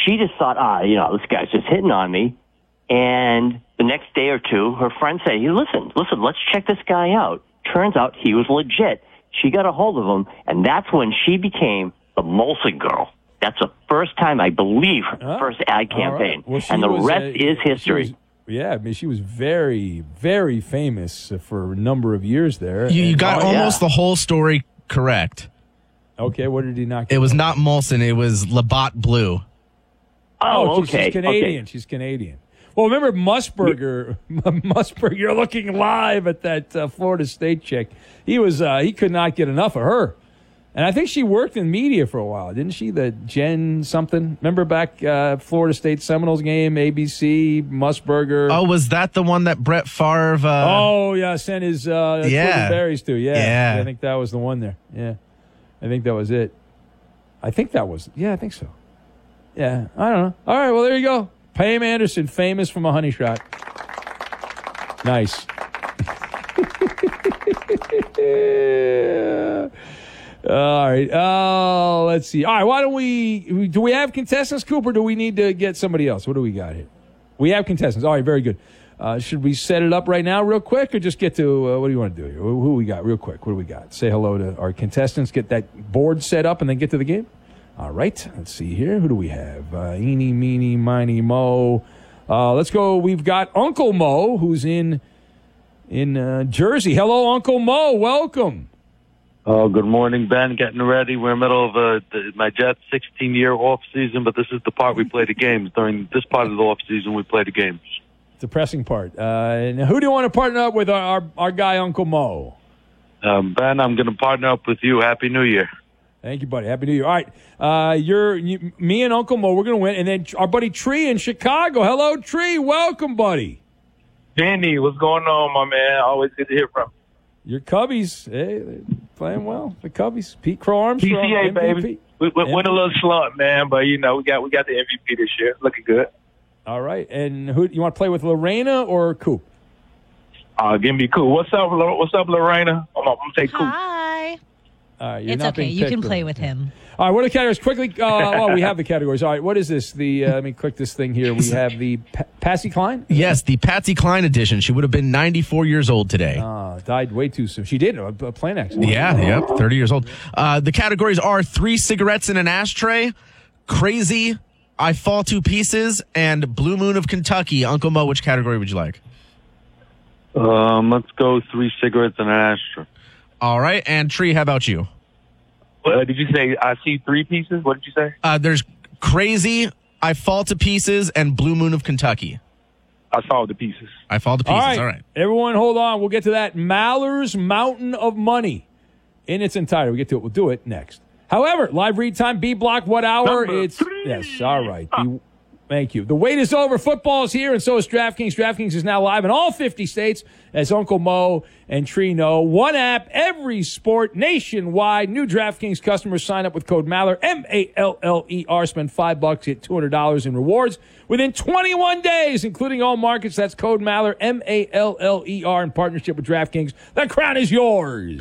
she just thought, this guy's just hitting on me. And the next day or two, her friend said, hey, listen, let's check this guy out. Turns out he was legit. She got a hold of him, and that's when she became the Molson girl. That's the first time, I believe, her first ad campaign. Right. Well, and the rest is history. She was very, very famous for a number of years there. You got almost the whole story correct. Okay, what did he not get? It was not Molson. It was Labatt Blue. Okay. She's Canadian. Okay. She's Canadian. Well, remember Musburger? Musburger looking live at that Florida State chick. He could not get enough of her. And I think she worked in media for a while, didn't she? The Jen something. Remember back Florida State Seminoles game, ABC, Musburger. Oh, was that the one that Brett Favre? Sent his berries to. Yeah. I think that was the one there. Yeah. I think that was it. I think so. Yeah, I don't know. All right, well, there you go. Pam Anderson, famous from a honey shot. Nice. All right. Let's see. All right, why don't do we have contestants, Cooper? Do we need to get somebody else? What do we got here? We have contestants. All right, very good. Should we set it up right now real quick or just get to, what do you want to do here? Who we got real quick? What do we got? Say hello to our contestants, get that board set up, and then get to the game? All right. Let's see here. Who do we have? Eeny, meeny, miny, mo. Let's go. We've got Uncle Mo, who's in Jersey. Hello, Uncle Mo. Welcome. Oh, good morning, Ben. Getting ready. We're in the middle of my Jets' 16-year off season, but this is the part we play the games. During this part of the off season, we play the games. Depressing part. And who do you want to partner up with? Our guy, Uncle Mo. Ben, I'm going to partner up with you. Happy New Year. Thank you, buddy. Happy New Year. All right. Me and Uncle Mo, we're going to win. And then our buddy Tree in Chicago. Hello, Tree. Welcome, buddy. Benny, what's going on, my man? Always good to hear from you. Your Cubbies, they're playing well. The Cubbies. Pete Crow Armstrong. PCA, MVP. baby. We went a little slump, man, but, we got the MVP this year. Looking good. All right. And who you want to play with, Lorena or Coop? Give me Coop. What's up, Lorena? I'm going to take Coop. Hi. It's okay. You can play with him. All right, what are the categories? Quickly, we have the categories. All right, what is this? Let me click this thing here. We have the Patsy Cline? Yes, the Patsy Cline edition. She would have been 94 years old today. Died way too soon. She did, a plane accident. Yeah, 30 years old. The categories are 3 cigarettes in an ashtray, crazy, I Fall to Pieces, and Blue Moon of Kentucky. Uncle Mo, which category would you like? Let's go 3 cigarettes and an ashtray. All right, and Tree, how about you? What did you say? I see 3 pieces. What did you say? There's Crazy, I Fall to Pieces, and Blue Moon of Kentucky. I saw the pieces. I Fall to Pieces. All right. Everyone, hold on. We'll get to that. Maller's Mountain of Money in its entirety. We'll get to it. We'll do it next. However, live read time, B block, what hour? It's 3. Yes, all right. Thank you. The wait is over. Football is here, and so is DraftKings. DraftKings is now live in all 50 states, as Uncle Mo and Tree know. One app, every sport, nationwide. New DraftKings customers sign up with code Maller, M-A-L-L-E-R. Spend $5, get $200 in rewards within 21 days, including all markets. That's code Maller, M-A-L-L-E-R, in partnership with DraftKings. The crown is yours.